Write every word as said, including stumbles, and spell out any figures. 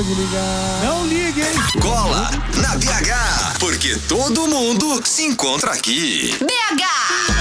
Não ligue, hein? Cola na B H, porque todo mundo se encontra aqui. B H